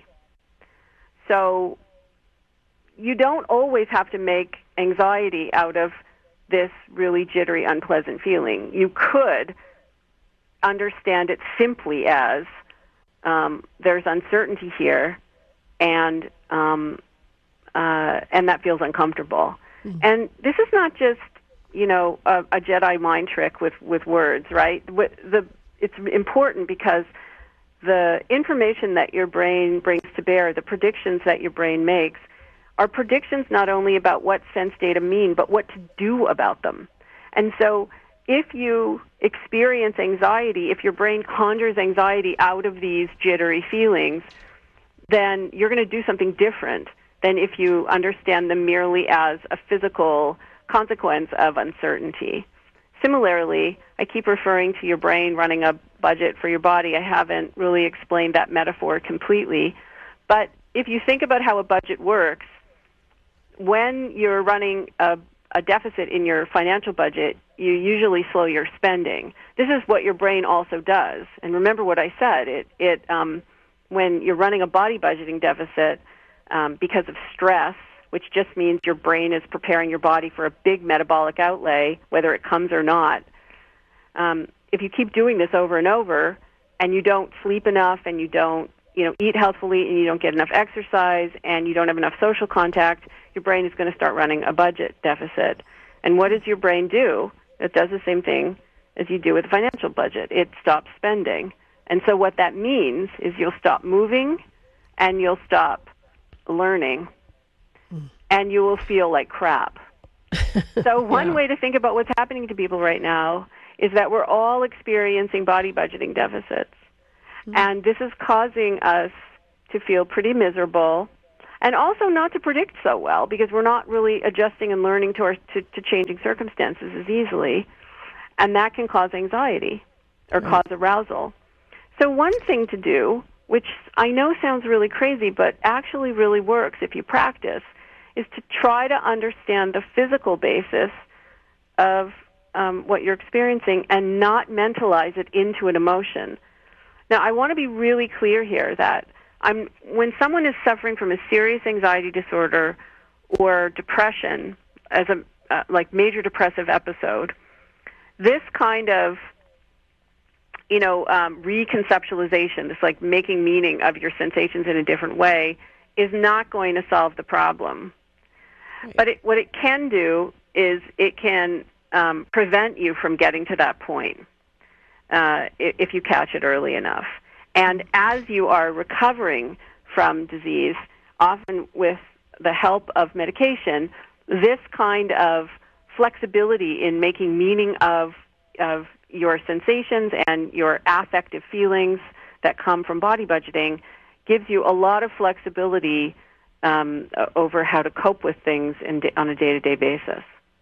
So you don't always have to make anxiety out of this really jittery, unpleasant feeling. You could understand it simply as um, there's uncertainty here, and um, uh, and that feels uncomfortable. Mm-hmm. And this is not just, you know, a, a Jedi mind trick with, with words, right? The it's important because the information that your brain brings to bear, the predictions that your brain makes, are predictions not only about what sense data mean, but what to do about them. And so if you experience anxiety, if your brain conjures anxiety out of these jittery feelings, then you're going to do something different than if you understand them merely as a physical consequence of uncertainty. Similarly, I keep referring to your brain running a budget for your body. I haven't really explained that metaphor completely. But if you think about how a budget works, when you're running a, a deficit in your financial budget, you usually slow your spending. This is what your brain also does. And remember what I said. It, it, um, when you're running a body budgeting deficit um, because of stress, which just means your brain is preparing your body for a big metabolic outlay, whether it comes or not. Um, if you keep doing this over and over, and you don't sleep enough, and you don't, you know, eat healthfully, and you don't get enough exercise, and you don't have enough social contact, your brain is going to start running a budget deficit. And what does your brain do? It does the same thing as you do with a financial budget. It stops spending. And so what that means is you'll stop moving, and you'll stop learning, mm. and you will feel like crap. So one yeah. way to think about what's happening to people right now is that we're all experiencing body budgeting deficits. Mm-hmm. And this is causing us to feel pretty miserable and also not to predict so well because we're not really adjusting and learning to, our, to, to changing circumstances as easily. And that can cause anxiety or right. cause arousal. So one thing to do, which I know sounds really crazy but actually really works if you practice, is to try to understand the physical basis of Um, what you're experiencing and not mentalize it into an emotion. Now, I want to be really clear here that I'm, when someone is suffering from a serious anxiety disorder or depression, as a uh, like major depressive episode, this kind of, you know, um, reconceptualization, this like making meaning of your sensations in a different way, is not going to solve the problem. Right. But it, what it can do is it can Um, prevent you from getting to that point uh, if you catch it early enough. And as you are recovering from disease, often with the help of medication, this kind of flexibility in making meaning of of your sensations and your affective feelings that come from body budgeting gives you a lot of flexibility um, over how to cope with things in, on a day-to-day basis.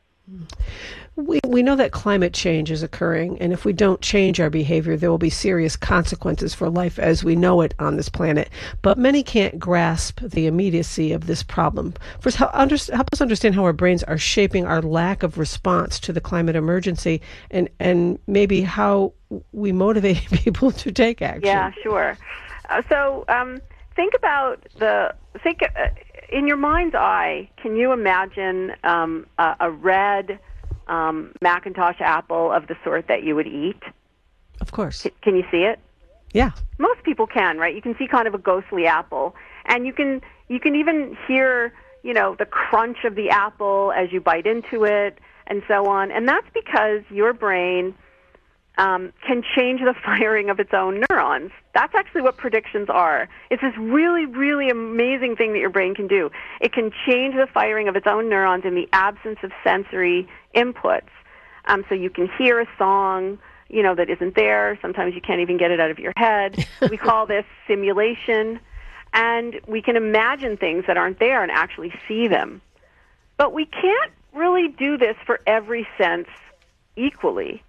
We we know that climate change is occurring, and if we don't change our behavior, there will be serious consequences for life as we know it on this planet. But many can't grasp the immediacy of this problem. First, help, under, help us understand how our brains are shaping our lack of response to the climate emergency, and, and maybe how we motivate people to take action. Yeah, sure. Uh, so um, think about the think. Uh, In your mind's eye, can you imagine um, a, a red um, Macintosh apple of the sort that you would eat? Of course. C- can you see it? Yeah. Most people can, right? You can see kind of a ghostly apple, and you can you can even hear, you know, the crunch of the apple as you bite into it, and so on. And that's because your brain um, can change the firing of its own neurons. That's actually what predictions are. It's this really, really amazing thing that your brain can do. It can change the firing of its own neurons in the absence of sensory inputs. Um, so you can hear a song, you know, that isn't there. Sometimes you can't even get it out of your head. We call this simulation. And we can imagine things that aren't there and actually see them. But we can't really do this for every sense equally.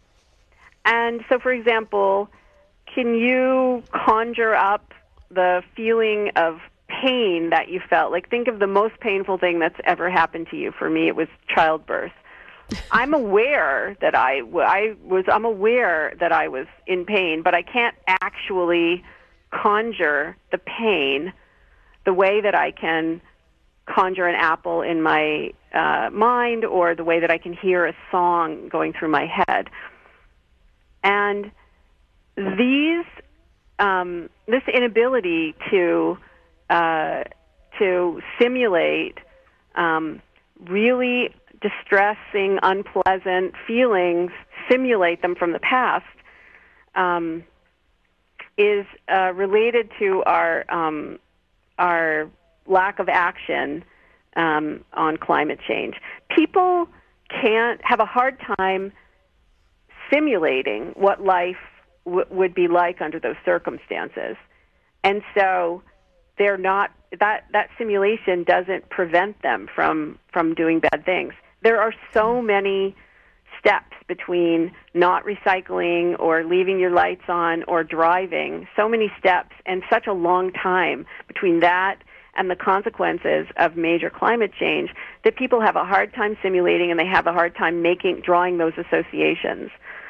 And so, for example, can you conjure up the feeling of pain that you felt? Like, think of the most painful thing that's ever happened to you. For me, it was childbirth. I'm aware that I, I was, I'm aware that I was in pain, but I can't actually conjure the pain the way that I can conjure an apple in my uh, mind, or the way that I can hear a song going through my head. And these, um, this inability to uh, to simulate um, really distressing, unpleasant feelings, simulate them from the past, um, is uh, related to our um, our lack of action um, on climate change. People can't have a hard time simulating what life w- would be like under those circumstances, and so they're not. That that simulation doesn't prevent them from from doing bad things. There are so many steps between not recycling or leaving your lights on or driving, so many steps, and such a long time between that and the consequences of major climate change that people have a hard time simulating, and they have a hard time making drawing those associations.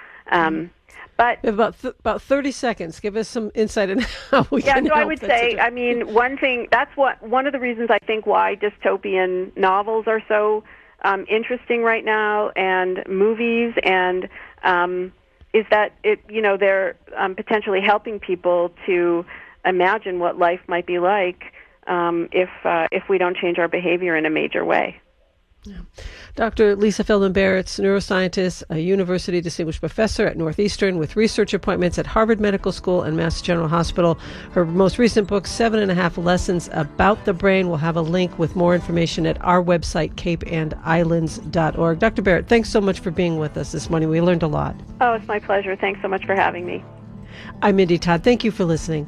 Um, but we have about th- about thirty seconds. Give us some insight on how we yeah, can so help. I would say, I mean, one thing that's what one of the reasons I think why dystopian novels are so um, interesting right now, and movies, and um, is that it you know they're um, potentially helping people to imagine what life might be like um, if uh, if we don't change our behavior in a major way. Yeah. Doctor Lisa Feldman Barrett's neuroscientist, a university distinguished professor at Northeastern with research appointments at Harvard Medical School and Mass General Hospital. Her most recent book, Seven and a Half Lessons About the Brain, will have a link with more information at our website, cape and islands dot org. Doctor Barrett, thanks so much for being with us this morning. We learned a lot. Oh, it's my pleasure. Thanks so much for having me. I'm Mindy Todd. Thank you for listening.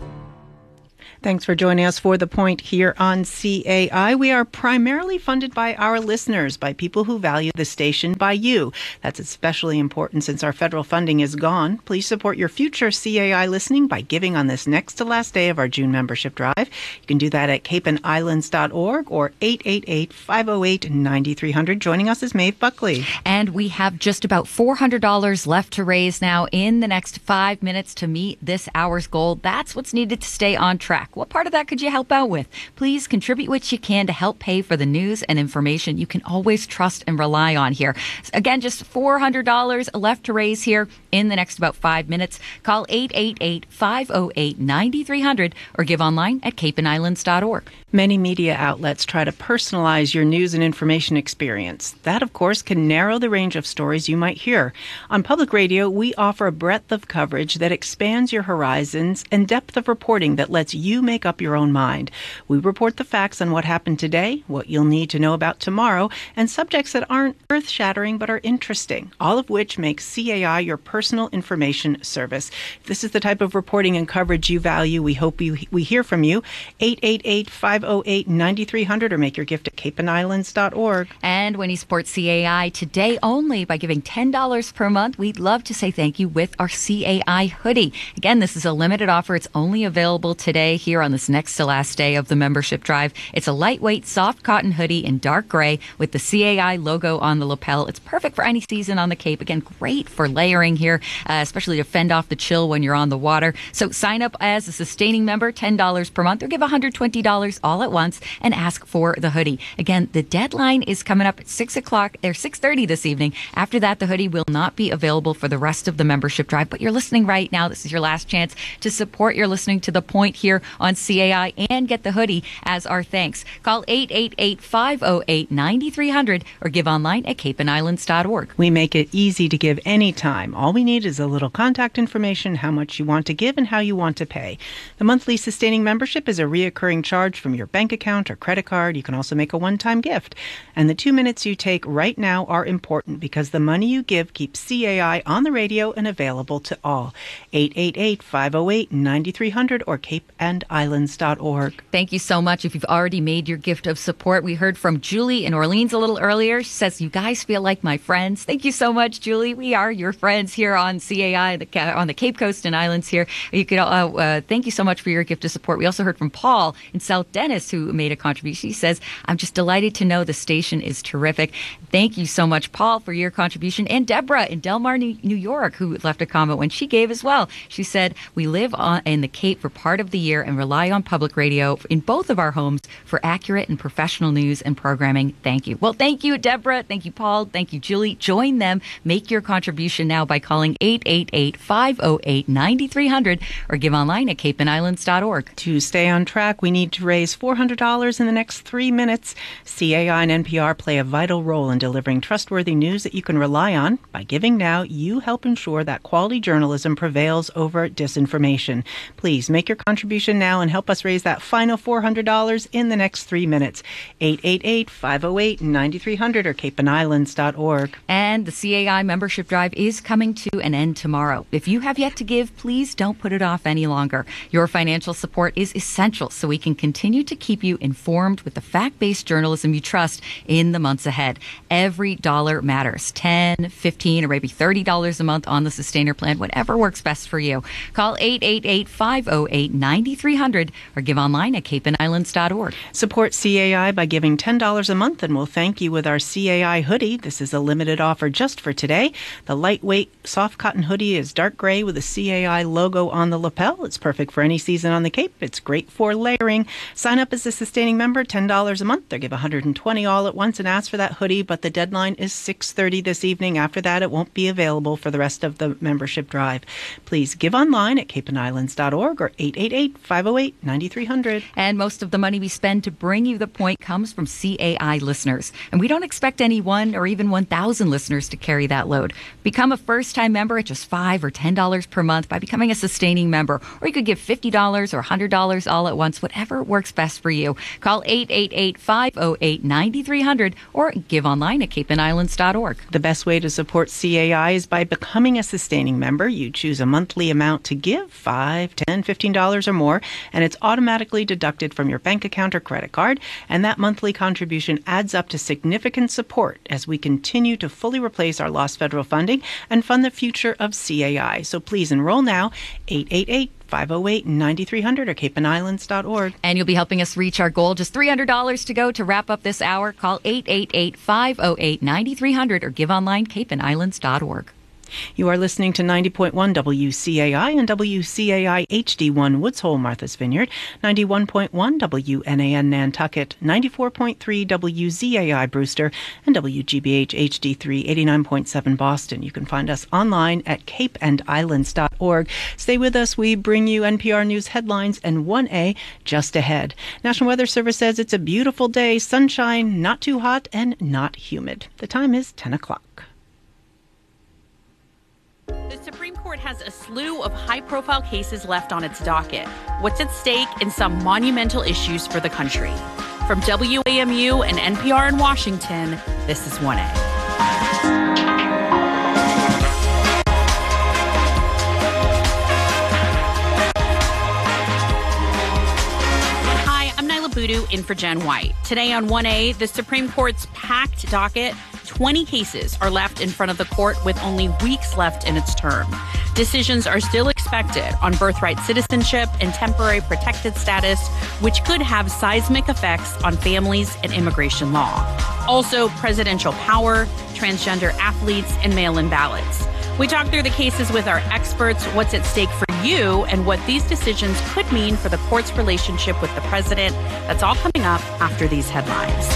Thanks for joining us for The Point here on C A I. We are primarily funded by our listeners, by people who value the station, by you. That's especially important since our federal funding is gone. Please support your future C A I listening by giving on this next to last day of our June membership drive. You can do that at cape and islands dot org or eight eight eight, five oh eight, nine three hundred. Joining us is Maeve Buckley. And we have just about four hundred dollars left to raise now in the next five minutes to meet this hour's goal. That's what's needed to stay on track. What part of that could you help out with? Please contribute what you can to help pay for the news and information you can always trust and rely on here. Again, just four hundred dollars left to raise here in the next about five minutes. Call eight eight eight, five oh eight, nine three hundred or give online at cape and islands dot org. Many media outlets try to personalize your news and information experience. That, of course, can narrow the range of stories you might hear. On public radio, we offer a breadth of coverage that expands your horizons and depth of reporting that lets you make up your own mind. We report the facts on what happened today, what you'll need to know about tomorrow, and subjects that aren't earth-shattering but are interesting, all of which makes C A I your personal information service. If this is the type of reporting and coverage you value, we hope you, we hear from you. eight eight eight, five oh eight, nine three hundred or make your gift at cape and islands dot org. And when you support C A I today only by giving ten dollars per month, we'd love to say thank you with our C A I hoodie. Again, this is a limited offer. It's only available today here on this next to last day of the membership drive. It's a lightweight, soft cotton hoodie in dark gray with the C A I logo on the lapel. It's perfect for any season on the Cape. Again, great for layering here, uh, especially to fend off the chill when you're on the water. So sign up as a sustaining member, ten dollars per month, or give one hundred twenty dollars all at once and ask for the hoodie. Again, the deadline is coming up at six o'clock or six thirty this evening. After that, the hoodie will not be available for the rest of the membership drive. But you're listening right now. This is your last chance to support your listening to The Point here on C A I and get the hoodie as our thanks. Call eight eight eight, five oh eight, nine three hundred or give online at cape and islands dot org. We make it easy to give anytime. All we need is a little contact information, how much you want to give, and how you want to pay. The monthly sustaining membership is a reoccurring charge from your bank account or credit card. You can also make a one-time gift. And the two minutes you take right now are important because the money you give keeps C A I on the radio and available to all. eight eight eight, five oh eight, nine three hundred or cape and islands dot org. Thank you so much. If you've already made your gift of support, we heard from Julie in Orleans a little earlier. She says, you guys feel like my friends. Thank you so much, Julie. We are your friends here on C A I, the, on the Cape Coast and Islands here. You could, uh, uh, thank you so much for your gift of support. We also heard from Paul in South Dennis, who made a contribution. He says, I'm just delighted to know the station is terrific. Thank you so much, Paul, for your contribution. And Deborah in Del Mar, New York, who left a comment when she gave as well. She said, we live on, in the Cape for part of the year and rely on public radio in both of our homes for accurate and professional news and programming. Thank you. Well, thank you, Deborah. Thank you, Paul. Thank you, Julie. Join them. Make your contribution now by calling eight eight eight, five oh eight, nine three hundred or give online at cape and islands dot org. To stay on track, we need to raise four hundred dollars in the next three minutes. C A I and N P R play a vital role in delivering trustworthy news that you can rely on. By giving now, you help ensure that quality journalism prevails over disinformation. Please make your contribution now and help us raise that final four hundred dollars in the next three minutes. eight eight eight, five oh eight, nine three hundred or cape and islands dot org. And the C A I membership drive is coming to an end tomorrow. If you have yet to give, please don't put it off any longer. Your financial support is essential so we can continue to keep you informed with the fact-based journalism you trust in the months ahead. Every dollar matters. ten, fifteen, or maybe thirty dollars a month on the Sustainer plan, whatever works best for you. Call eight eight eight, five oh eight, nine three three hundred or give online at cape and islands dot org. Support C A I by giving ten dollars a month, and we'll thank you with our C A I hoodie. This is a limited offer just for today. The lightweight soft cotton hoodie is dark gray with a C A I logo on the lapel. It's perfect for any season on the Cape. It's great for layering. Sign up as a sustaining member, ten dollars a month, or give one hundred twenty dollars all at once and ask for that hoodie, but the deadline is six thirty this evening. After that, it won't be available for the rest of the membership drive. Please give online at cape and islands dot org or eight eight eight, five oh eight, nine three hundred. And most of the money we spend to bring you the point comes from C A I listeners. And we don't expect any one or even one thousand listeners to carry that load. Become a first-time member at just five dollars or ten dollars per month by becoming a sustaining member. Or you could give fifty dollars or one hundred dollars all at once, whatever works best for you. Call eight eight eight, five oh eight, nine three hundred or give online at cape and islands dot org. The best way to support C A I is by becoming a sustaining member. You choose a monthly amount to give, five dollars, ten dollars, fifteen dollars or more, and it's automatically deducted from your bank account or credit card, and that monthly contribution adds up to significant support as we continue to fully replace our lost federal funding and fund the future of C A I. So please enroll now, eight eight eight, five oh eight, nine three hundred or cape and islands dot org. And you'll be helping us reach our goal. Just three hundred dollars to go to wrap up this hour. Call eight eight eight, five oh eight, nine three hundred or give online cape and islands dot org. You are listening to ninety point one W C A I and W C A I H D one Woods Hole, Martha's Vineyard, ninety-one point one W N A N Nantucket, ninety-four point three W Z A I Brewster, and W G B H H D three, eighty-nine point seven Boston. You can find us online at cape and islands dot org. Stay with us. We bring you N P R News headlines and one A just ahead. National Weather Service says it's a beautiful day, sunshine, not too hot, and not humid. The time is ten o'clock. The Supreme Court has a slew of high-profile cases left on its docket. What's at stake in some monumental issues for the country? From W A M U and N P R in Washington, this is one A. Hi, I'm Nyla Boodoo in for Jen White. Today on one A, the Supreme Court's packed docket. twenty cases are left in front of the court with only weeks left in its term. Decisions are still expected on birthright citizenship and temporary protected status, which could have seismic effects on families and immigration law. Also, presidential power, transgender athletes, and mail-in ballots. We talk through the cases with our experts, what's at stake for you, and what these decisions could mean for the court's relationship with the president. That's all coming up after these headlines.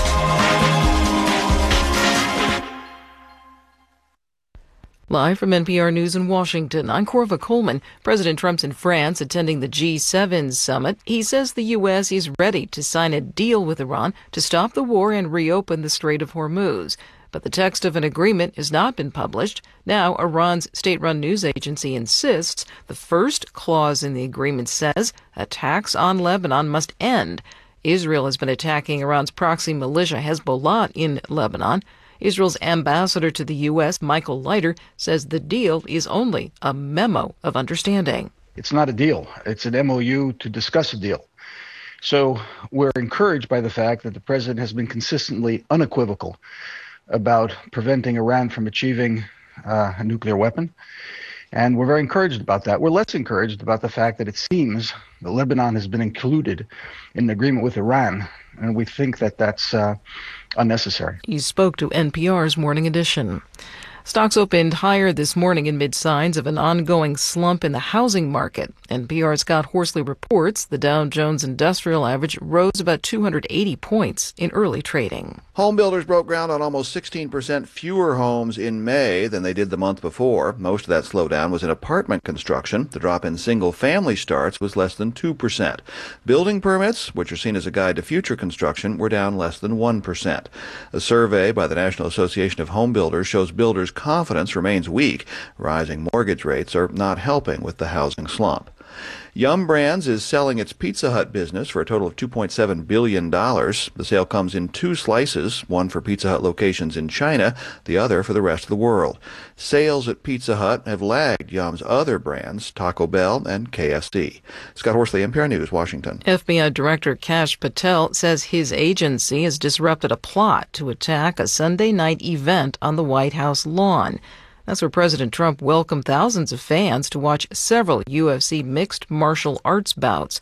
Live from N P R News in Washington, I'm Corva Coleman. President Trump's in France attending the G seven summit. He says the U S is ready to sign a deal with Iran to stop the war and reopen the Strait of Hormuz. But the text of an agreement has not been published. Now, Iran's state-run news agency insists the first clause in the agreement says attacks on Lebanon must end. Israel has been attacking Iran's proxy militia Hezbollah in Lebanon. Israel's ambassador to the U S, Michael Leiter, says the deal is only a memo of understanding. It's not a deal. It's an M O U to discuss a deal. So we're encouraged by the fact that the president has been consistently unequivocal about preventing Iran from achieving uh, a nuclear weapon. And we're very encouraged about that. We're less encouraged about the fact that it seems that Lebanon has been included in an agreement with Iran. And we think that that's uh, unnecessary. He spoke to N P R's Morning Edition. Stocks opened higher this morning amid signs of an ongoing slump in the housing market. N P R's Scott Horsley reports the Dow Jones Industrial Average rose about two hundred eighty points in early trading. Home builders broke ground on almost sixteen percent fewer homes in May than they did the month before. Most of that slowdown was in apartment construction. The drop in single-family starts was less than two percent. Building permits, which are seen as a guide to future construction, were down less than one percent. A survey by the National Association of Home Builders shows builders' confidence remains weak. Rising mortgage rates are not helping with the housing slump. Yum Brands is selling its Pizza Hut business for a total of two point seven billion dollars. The sale comes in two slices, one for Pizza Hut locations in China, the other for the rest of the world. Sales at Pizza Hut have lagged Yum's other brands, Taco Bell and K F C. Scott Horsley, N P R News, Washington. F B I Director Kash Patel says his agency has disrupted a plot to attack a Sunday night event on the White House lawn. That's where President Trump welcomed thousands of fans to watch several U F C mixed martial arts bouts.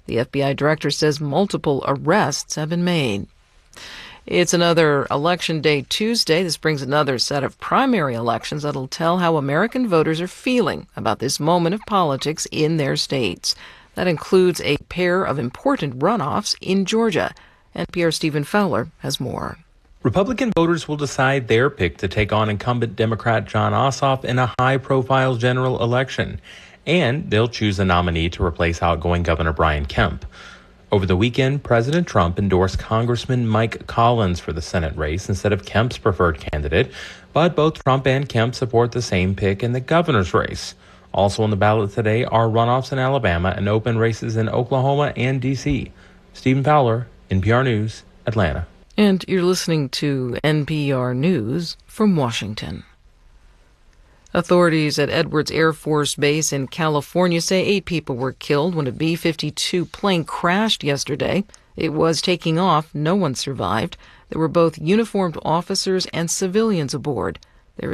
The F B I director says multiple arrests have been made. It's another Election Day Tuesday. This brings another set of primary elections that'll tell how American voters are feeling about this moment of politics in their states. That includes a pair of important runoffs in Georgia. N P R's Stephen Fowler has more. Republican voters will decide their pick to take on incumbent Democrat Jon Ossoff in a high-profile general election. And they'll choose a nominee to replace outgoing Governor Brian Kemp. Over the weekend, President Trump endorsed Congressman Mike Collins for the Senate race instead of Kemp's preferred candidate, but both Trump and Kemp support the same pick in the governor's race. Also on the ballot today are runoffs in Alabama and open races in Oklahoma and D C Stephen Fowler, N P R News, Atlanta. And you're listening to N P R News from Washington. Authorities at Edwards Air Force Base in California say eight people were killed when a B fifty-two plane crashed yesterday. It was taking off. No one survived. There were both uniformed officers and civilians aboard.